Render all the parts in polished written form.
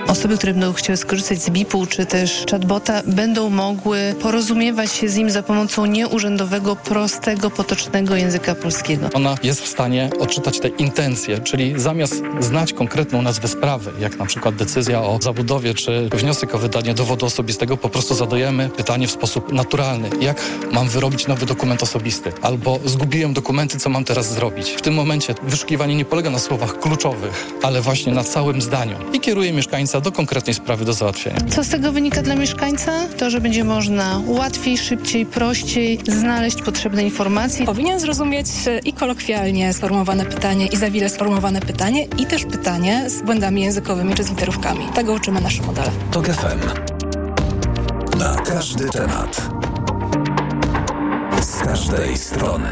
Osoby, które będą chciały skorzystać z BIP-u czy też chatbota, będą mogły porozumiewać się z nim za pomocą nieurzędowego, prostego, potocznego języka polskiego. Ona jest w stanie odczytać te intencje, czyli zamiast znać konkretną nazwę sprawy, jak na przykład decyzja o zabudowie czy wniosek o wydanie dowodu osobistego, po prostu zadajemy pytanie w sposób naturalny. Jak mam wyrobić nowy dokument osobisty? Albo zgubiłem dokumenty, co mam teraz zrobić? W tym momencie wyszukiwanie nie polega na słowach kluczowych, ale właśnie na całym zdaniu i kieruje mieszkańca do konkretnej sprawy do załatwienia. Co z tego wynika dla mieszkańca? To, że będzie można łatwiej, szybciej, prościej znaleźć potrzebne informacje. Powinien zrozumieć i kolokwialnie sformułowane pytanie, i zawile sformułowane pytanie, i też pytanie z błędami językowymi czy z literówkami. Tego uczymy nasze modele. TOK FM. Na każdy temat. Z każdej strony.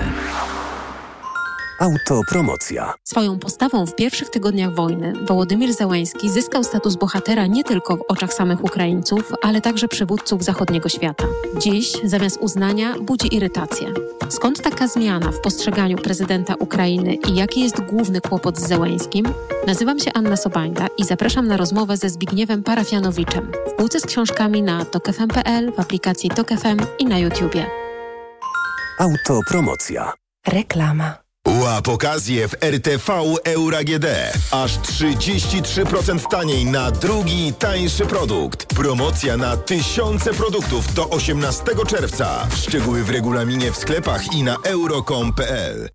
Autopromocja. Swoją postawą w pierwszych tygodniach wojny Wołodymyr Zełenski zyskał status bohatera nie tylko w oczach samych Ukraińców, ale także przywódców zachodniego świata. Dziś zamiast uznania budzi irytację. Skąd taka zmiana w postrzeganiu prezydenta Ukrainy i jaki jest główny kłopot z Zełenskim? Nazywam się Anna Sobańda i zapraszam na rozmowę ze Zbigniewem Parafianowiczem w półce z książkami na tokfm.pl, w aplikacji TOK FM i na YouTubie. Autopromocja. Reklama. Łap okazję w RTV Euro AGD. Aż 33% taniej na drugi, tańszy produkt. Promocja na tysiące produktów do 18 czerwca. Szczegóły w regulaminie w sklepach i na euro.com.pl.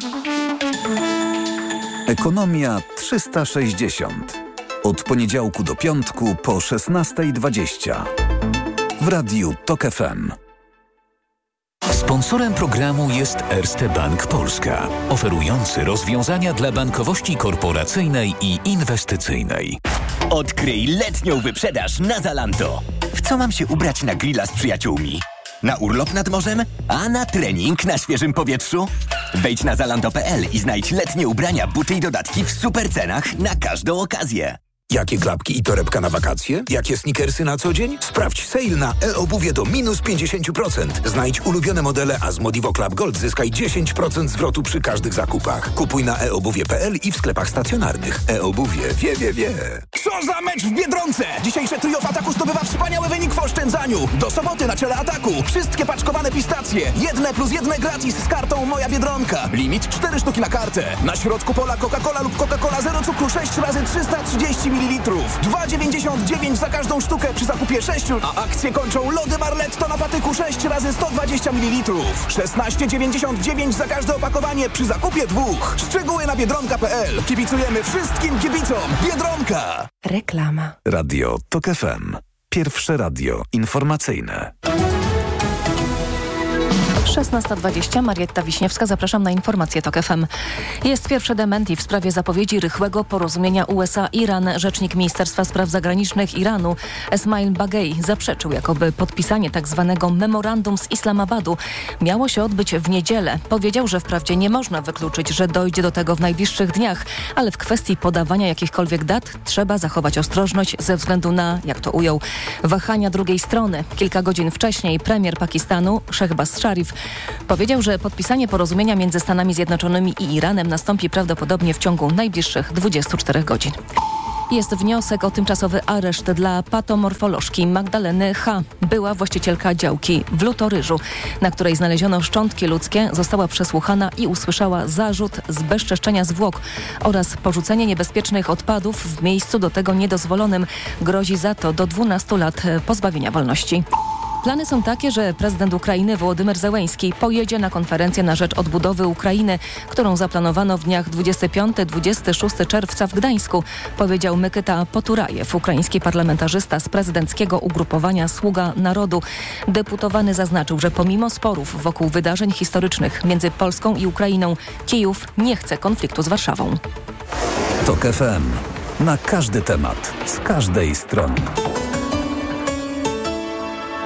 Ekonomia 360. Od poniedziałku do piątku po 16:20. W radiu TOK FM. Sponsorem programu jest Erste Bank Polska, oferujący rozwiązania dla bankowości korporacyjnej i inwestycyjnej. Odkryj letnią wyprzedaż na Zalando. W co mam się ubrać na grilla z przyjaciółmi? Na urlop nad morzem? A na trening na świeżym powietrzu? Wejdź na zalando.pl i znajdź letnie ubrania, buty i dodatki w super cenach na każdą okazję. Jakie klapki i torebka na wakacje? Jakie sneakersy na co dzień? Sprawdź sale na e-obuwie do minus 50%. Znajdź ulubione modele, a z Modivo Club Gold zyskaj 10% zwrotu przy każdych zakupach. Kupuj na eobuwie.pl i w sklepach stacjonarnych. E-obuwie wie. Co za mecz w Biedronce! Dzisiejsze trio w Ataku zdobywa wspaniały wynik w oszczędzaniu. Do soboty na czele Ataku. Wszystkie paczkowane pistacje. 1+1 gratis z kartą Moja Biedronka. Limit 4 sztuki na kartę. Na środku pola Coca-Cola lub Coca-Cola zero cukru 6 razy 330 ml. 2,99 za każdą sztukę przy zakupie 6, a akcje kończą lody Marletto na patyku 6 razy 120 ml. 16,99 za każde opakowanie przy zakupie 2. Szczegóły na biedronka.pl. Kibicujemy wszystkim kibicom. Biedronka! Reklama. Radio TOK FM. Pierwsze radio informacyjne. 16:20, Marietta Wiśniewska, zapraszam na informacje TOK FM. Jest pierwsze dementi w sprawie zapowiedzi rychłego porozumienia USA-Iran. Rzecznik Ministerstwa Spraw Zagranicznych Iranu, Esmail Bagei, zaprzeczył, jakoby podpisanie tzw. memorandum z Islamabadu miało się odbyć w niedzielę. Powiedział, że wprawdzie nie można wykluczyć, że dojdzie do tego w najbliższych dniach, ale w kwestii podawania jakichkolwiek dat trzeba zachować ostrożność ze względu na, jak to ujął, wahania drugiej strony. Kilka godzin wcześniej premier Pakistanu, Shehbaz Sharif, powiedział, że podpisanie porozumienia między Stanami Zjednoczonymi i Iranem nastąpi prawdopodobnie w ciągu najbliższych 24 godzin. Jest wniosek o tymczasowy areszt dla patomorfolożki Magdaleny H. Była właścicielka działki w Lutoryżu, na której znaleziono szczątki ludzkie, została przesłuchana i usłyszała zarzut zbezczeszczenia zwłok oraz porzucenie niebezpiecznych odpadów w miejscu do tego niedozwolonym. Grozi za to do 12 lat pozbawienia wolności. Plany są takie, że prezydent Ukrainy Wołodymyr Zełenski pojedzie na konferencję na rzecz odbudowy Ukrainy, którą zaplanowano w dniach 25-26 czerwca w Gdańsku, powiedział Mykyta Poturajew, ukraiński parlamentarzysta z prezydenckiego ugrupowania Sługa Narodu. Deputowany zaznaczył, że pomimo sporów wokół wydarzeń historycznych między Polską i Ukrainą, Kijów nie chce konfliktu z Warszawą. TOK FM. Na każdy temat, z każdej strony.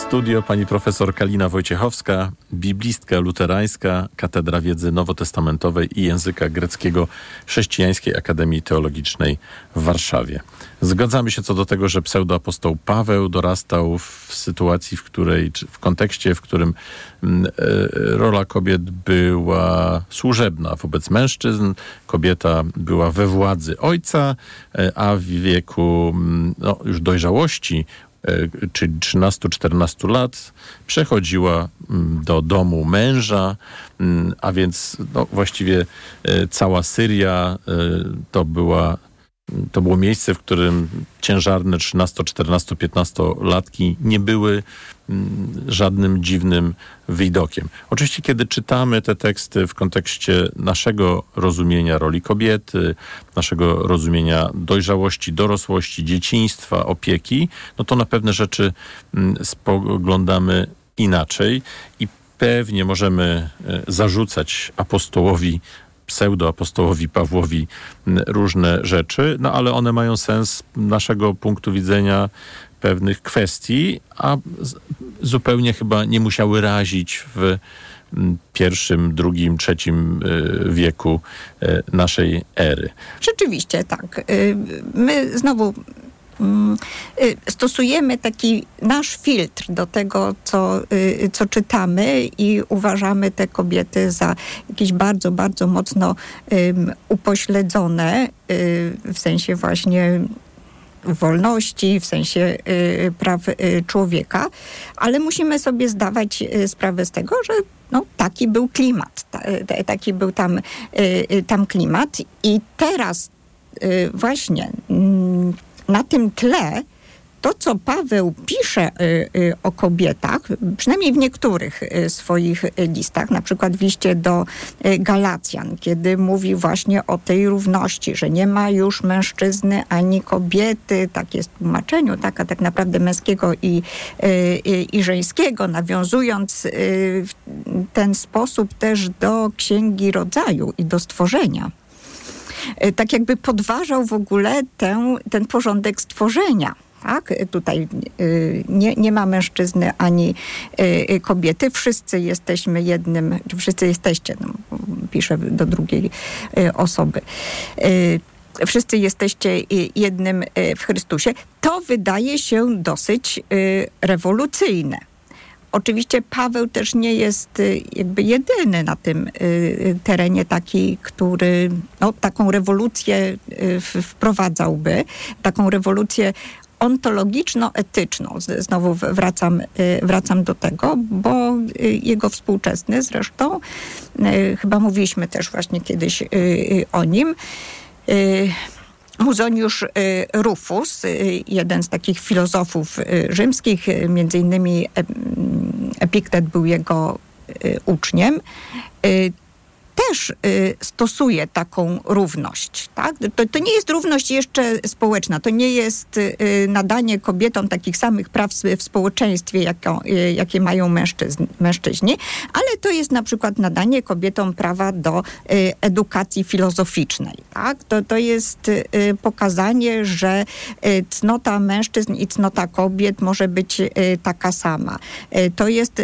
studio pani profesor Kalina Wojciechowska, biblistka luterańska, Katedra Wiedzy Nowotestamentowej i Języka Greckiego Chrześcijańskiej Akademii Teologicznej w Warszawie. Zgadzamy się co do tego, że pseudoapostoł Paweł dorastał w sytuacji, w której, czy w kontekście, w którym rola kobiet była służebna wobec mężczyzn. Kobieta była we władzy ojca, a w wieku już dojrzałości, czyli 13-14 lat, przechodziła do domu męża, a więc właściwie cała Syria to było miejsce, w którym ciężarne 13, 14, 15-latki nie były żadnym dziwnym widokiem. Oczywiście, kiedy czytamy te teksty w kontekście naszego rozumienia roli kobiety, naszego rozumienia dojrzałości, dorosłości, dzieciństwa, opieki, no to na pewne rzeczy spoglądamy inaczej i pewnie możemy zarzucać pseudoapostołowi Pawłowi różne rzeczy, ale one mają sens z naszego punktu widzenia pewnych kwestii, a zupełnie chyba nie musiały razić w pierwszym, drugim, trzecim wieku naszej ery. Rzeczywiście tak. My znowu stosujemy taki nasz filtr do tego, co czytamy i uważamy te kobiety za jakieś bardzo, bardzo mocno upośledzone w sensie właśnie wolności, w sensie praw człowieka, ale musimy sobie zdawać sprawę z tego, że taki był klimat, taki był tam klimat i teraz właśnie na tym tle to, co Paweł pisze o kobietach, przynajmniej w niektórych swoich listach, na przykład w liście do Galacjan, kiedy mówi właśnie o tej równości, że nie ma już mężczyzny ani kobiety, tak jest w tłumaczeniu, a tak naprawdę męskiego i żeńskiego, nawiązując w ten sposób też do Księgi Rodzaju i do stworzenia. Tak jakby podważał w ogóle ten porządek stworzenia. Tak? Tutaj nie ma mężczyzny ani kobiety. Wszyscy jesteśmy jednym, wszyscy jesteście, piszę do drugiej osoby. Wszyscy jesteście jednym w Chrystusie. To wydaje się dosyć rewolucyjne. Oczywiście Paweł też nie jest jakby jedyny na tym terenie taki, który taką rewolucję wprowadzałby, taką rewolucję ontologiczno-etyczną. Znowu wracam do tego, bo jego współczesny zresztą, chyba mówiliśmy też właśnie kiedyś o nim, Musoniusz Rufus, jeden z takich filozofów rzymskich, między innymi Epiktet był jego uczniem, też stosuje taką równość. Tak? To nie jest równość jeszcze społeczna, to nie jest nadanie kobietom takich samych praw w społeczeństwie, jakie mają mężczyźni, ale to jest na przykład nadanie kobietom prawa do edukacji filozoficznej. Tak? To jest pokazanie, że cnota mężczyzn i cnota kobiet może być taka sama. To jest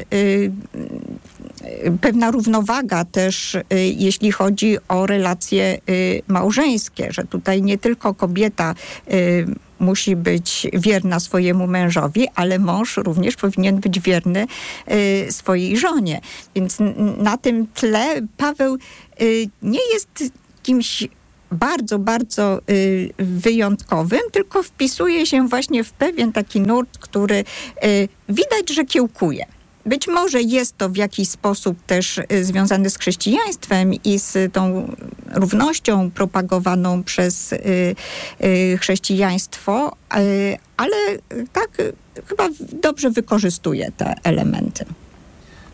pewna równowaga też, jeśli chodzi o relacje małżeńskie, że tutaj nie tylko kobieta musi być wierna swojemu mężowi, ale mąż również powinien być wierny swojej żonie. Więc na tym tle Paweł nie jest kimś bardzo, bardzo wyjątkowym, tylko wpisuje się właśnie w pewien taki nurt, który widać, że kiełkuje. Być może jest to w jakiś sposób też związane z chrześcijaństwem i z tą równością propagowaną przez chrześcijaństwo, ale tak chyba dobrze wykorzystuje te elementy.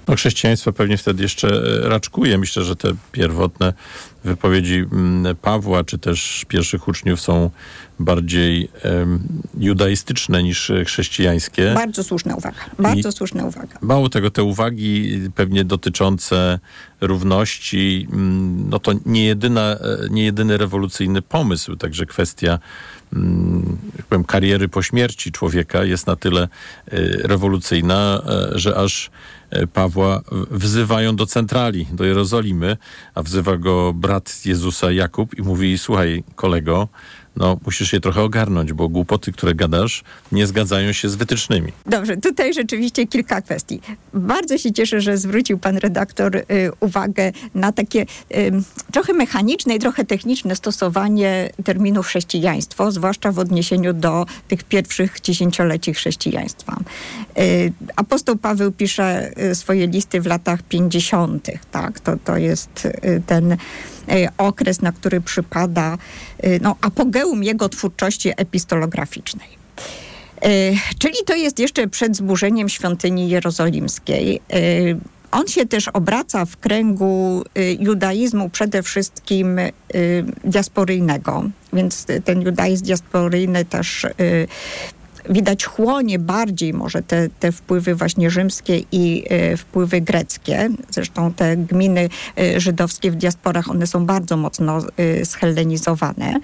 No, chrześcijaństwo pewnie wtedy jeszcze raczkuje. Myślę, że te pierwotne wypowiedzi Pawła, czy też pierwszych uczniów są bardziej judaistyczne niż chrześcijańskie. Bardzo słuszna uwaga. Bardzo słuszna uwaga. Mało tego, te uwagi pewnie dotyczące równości, no to nie jedyny rewolucyjny pomysł, także kwestia jak powiem, kariery po śmierci człowieka jest na tyle rewolucyjna, że aż Pawła wzywają do centrali, do Jerozolimy, a wzywa go brat Jezusa Jakub i mówi: słuchaj, kolego, no musisz się trochę ogarnąć, bo głupoty, które gadasz, nie zgadzają się z wytycznymi. Dobrze, tutaj rzeczywiście kilka kwestii. Bardzo się cieszę, że zwrócił pan redaktor uwagę na takie trochę mechaniczne i trochę techniczne stosowanie terminu chrześcijaństwo, zwłaszcza w odniesieniu do tych pierwszych dziesięcioleci chrześcijaństwa. Apostoł Paweł pisze swoje listy w latach 50., tak? To jest ten okres, na który przypada apogeum jego twórczości epistolograficznej. Czyli to jest jeszcze przed zburzeniem świątyni jerozolimskiej. On się też obraca w kręgu judaizmu przede wszystkim diasporyjnego, więc ten judaizm diasporyjny też widać chłonie bardziej może te wpływy właśnie rzymskie i wpływy greckie. Zresztą te gminy żydowskie w diasporach, one są bardzo mocno zhellenizowane.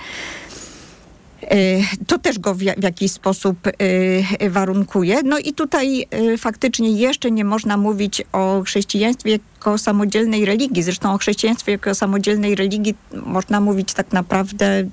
To też go w jakiś sposób warunkuje. No i tutaj faktycznie jeszcze nie można mówić o chrześcijaństwie jako samodzielnej religii. Zresztą o chrześcijaństwie jako samodzielnej religii można mówić tak naprawdę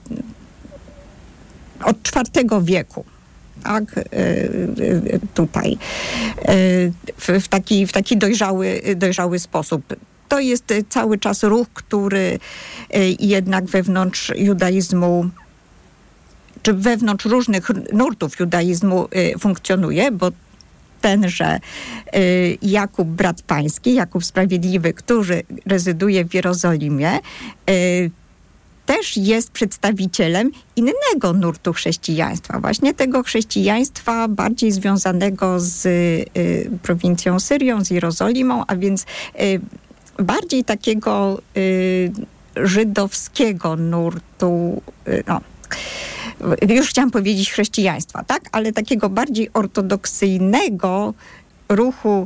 od IV wieku. Tak, tutaj w taki dojrzały sposób. To jest cały czas ruch, który jednak wewnątrz judaizmu, czy wewnątrz różnych nurtów judaizmu funkcjonuje, bo tenże Jakub, brat pański, Jakub Sprawiedliwy, który rezyduje w Jerozolimie, też jest przedstawicielem innego nurtu chrześcijaństwa. Właśnie tego chrześcijaństwa bardziej związanego z prowincją Syrią, z Jerozolimą, a więc bardziej takiego żydowskiego nurtu, już chciałam powiedzieć chrześcijaństwa, tak? Ale takiego bardziej ortodoksyjnego ruchu.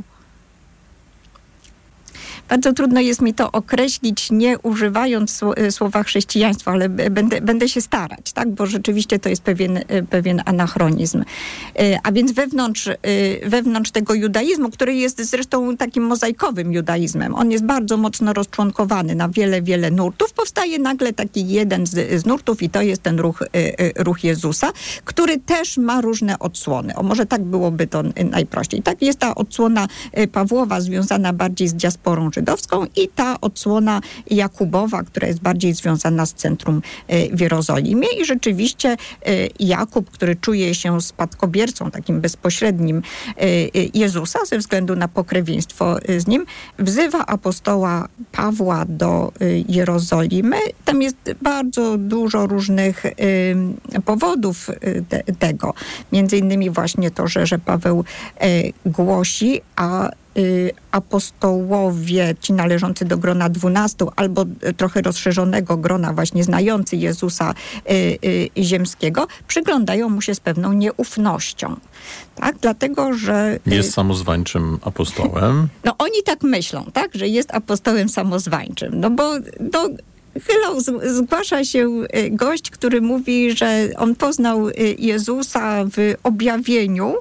Bardzo trudno jest mi to określić, nie używając słowa chrześcijaństwo, ale będę się starać, tak? Bo rzeczywiście to jest pewien anachronizm. A więc wewnątrz tego judaizmu, który jest zresztą takim mozaikowym judaizmem, on jest bardzo mocno rozczłonkowany na wiele nurtów, powstaje nagle taki jeden z nurtów i to jest ten ruch Jezusa, który też ma różne odsłony. Może tak byłoby to najprościej. Tak, jest ta odsłona Pawłowa związana bardziej z diasporą żydowską i ta odsłona Jakubowa, która jest bardziej związana z centrum w Jerozolimie. I rzeczywiście Jakub, który czuje się spadkobiercą takim bezpośrednim Jezusa ze względu na pokrewieństwo z nim, wzywa apostoła Pawła do Jerozolimy. Tam jest bardzo dużo różnych powodów tego. Między innymi właśnie to, że Paweł głosi, a apostołowie, ci należący do grona 12, albo trochę rozszerzonego grona, właśnie znający Jezusa ziemskiego, przyglądają mu się z pewną nieufnością. Tak? Dlatego, że... Jest samozwańczym apostołem. No oni tak myślą, tak? Że jest apostołem samozwańczym. No bo... zgłasza się gość, który mówi, że on poznał Jezusa w objawieniu,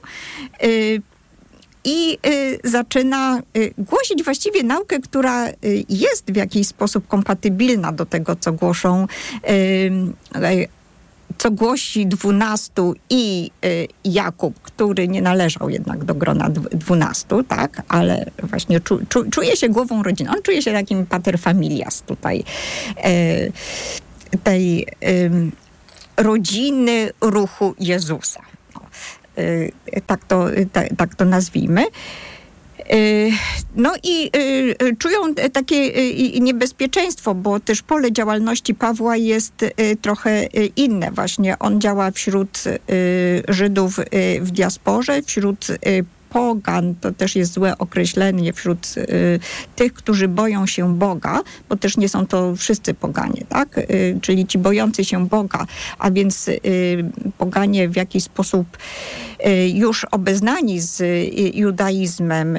i zaczyna głosić właściwie naukę, która jest w jakiś sposób kompatybilna do tego, co głosi 12 i Jakub, który nie należał jednak do grona 12, tak, ale właśnie czuje się głową rodziny. On czuje się takim pater familias tutaj tej rodziny ruchu Jezusa. Tak to nazwijmy. No i czują takie niebezpieczeństwo, bo też pole działalności Pawła jest trochę inne. Właśnie on działa wśród Żydów w diasporze, wśród pogan, to też jest złe określenie wśród tych, którzy boją się Boga, bo też nie są to wszyscy poganie, tak? Czyli ci bojący się Boga, a więc poganie w jakiś sposób już obeznani z judaizmem,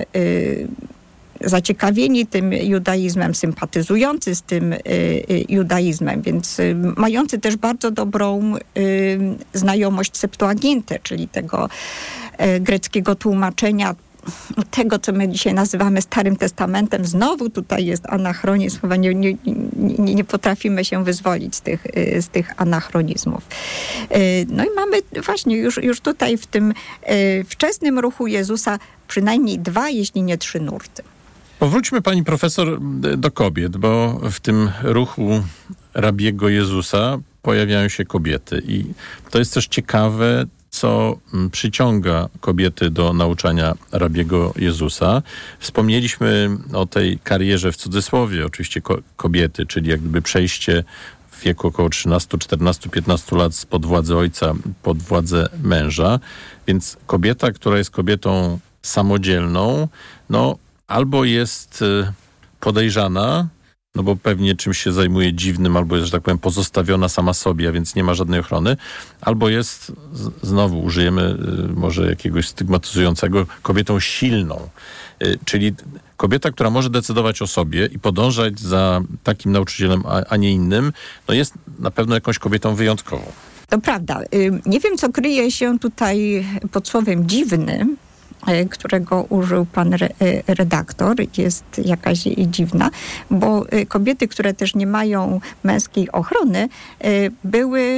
zaciekawieni tym judaizmem, sympatyzujący z tym judaizmem, więc mający też bardzo dobrą znajomość Septuaginty, czyli tego greckiego tłumaczenia tego, co my dzisiaj nazywamy Starym Testamentem. Znowu tutaj jest anachronizm, chyba nie potrafimy się wyzwolić z tych anachronizmów. No i mamy właśnie już tutaj w tym wczesnym ruchu Jezusa przynajmniej 2, jeśli nie 3 nurty. Powróćmy, pani profesor, do kobiet, bo w tym ruchu rabiego Jezusa pojawiają się kobiety i to jest też ciekawe, co przyciąga kobiety do nauczania rabiego Jezusa. Wspomnieliśmy o tej karierze w cudzysłowie, oczywiście kobiety, czyli jak gdyby przejście w wieku około 13, 14, 15 lat spod władzy ojca pod władzę męża. Więc kobieta, która jest kobietą samodzielną, no albo jest podejrzana, no bo pewnie czymś się zajmuje dziwnym, albo jest, że tak powiem, pozostawiona sama sobie, a więc nie ma żadnej ochrony, albo jest, znowu użyjemy może jakiegoś stygmatyzującego, kobietą silną. Czyli kobieta, która może decydować o sobie i podążać za takim nauczycielem, a nie innym, no jest na pewno jakąś kobietą wyjątkową. To prawda. Nie wiem, co kryje się tutaj pod słowem dziwny, którego użył pan redaktor, jest jakaś dziwna, bo kobiety, które też nie mają męskiej ochrony, były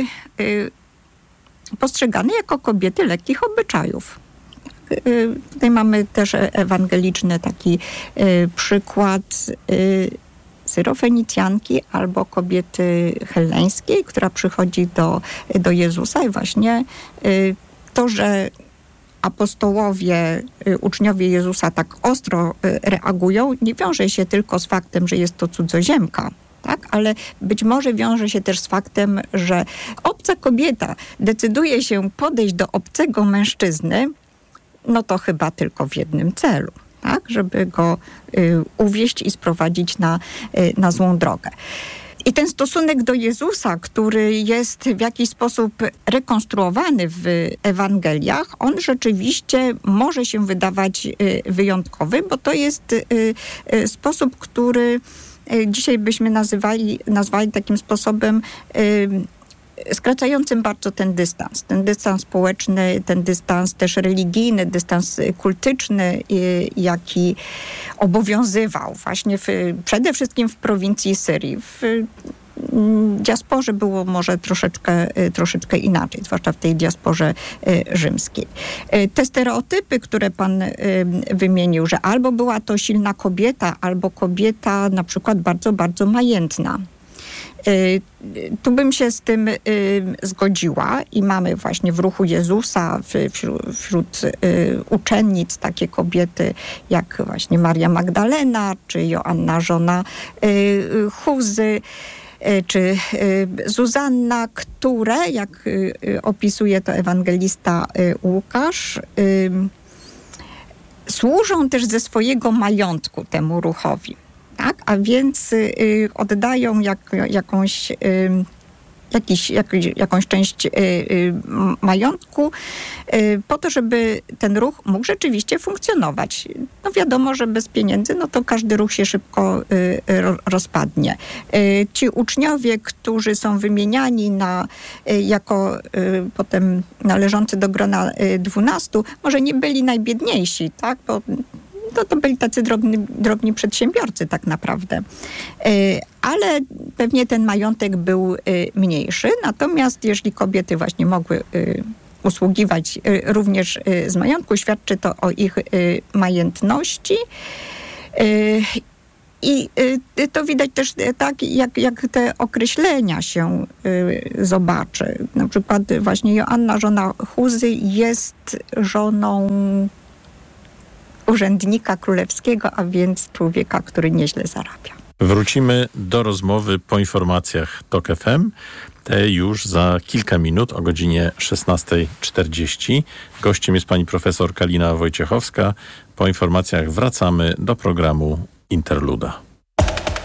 postrzegane jako kobiety lekkich obyczajów. Tutaj mamy też ewangeliczny taki przykład Syrofenicjanki albo kobiety helleńskiej, która przychodzi do Jezusa i właśnie to, że apostołowie, uczniowie Jezusa tak ostro reagują, nie wiąże się tylko z faktem, że jest to cudzoziemka, tak? Ale być może wiąże się też z faktem, że obca kobieta decyduje się podejść do obcego mężczyzny, no to chyba tylko w jednym celu, tak? Żeby go uwieść i sprowadzić na złą drogę. I ten stosunek do Jezusa, który jest w jakiś sposób rekonstruowany w Ewangeliach, on rzeczywiście może się wydawać wyjątkowy, bo to jest sposób, który dzisiaj byśmy nazwali takim sposobem skracającym bardzo ten dystans społeczny, ten dystans też religijny, dystans kultyczny, jaki obowiązywał właśnie przede wszystkim w prowincji Syrii. W diasporze było może troszeczkę inaczej, zwłaszcza w tej diasporze rzymskiej. Te stereotypy, które pan wymienił, że albo była to silna kobieta, albo kobieta na przykład bardzo, bardzo majętna. Tu bym się z tym zgodziła i mamy właśnie w ruchu Jezusa wśród uczennic takie kobiety jak właśnie Maria Magdalena, czy Joanna, żona Chuzy, czy Zuzanna, które, jak opisuje to ewangelista Łukasz, służą też ze swojego majątku temu ruchowi. Tak? A więc oddają jakąś część majątku po to, żeby ten ruch mógł rzeczywiście funkcjonować. No wiadomo, że bez pieniędzy, no to każdy ruch się szybko rozpadnie. Ci uczniowie, którzy są wymieniani jako potem należący do grona 12, może nie byli najbiedniejsi, tak? Bo to byli tacy drobni przedsiębiorcy tak naprawdę. Ale pewnie ten majątek był mniejszy. Natomiast jeżeli kobiety właśnie mogły usługiwać również z majątku, świadczy to o ich majętności. I to widać też tak, jak te określenia się zobaczy. Na przykład właśnie Joanna, żona Chuzy, jest żoną urzędnika królewskiego, a więc człowieka, który nieźle zarabia. Wrócimy do rozmowy po informacjach TOK FM. te już za kilka minut o godzinie 16:40. Gościem jest pani profesor Kalina Wojciechowska. Po informacjach wracamy do programu Interluda.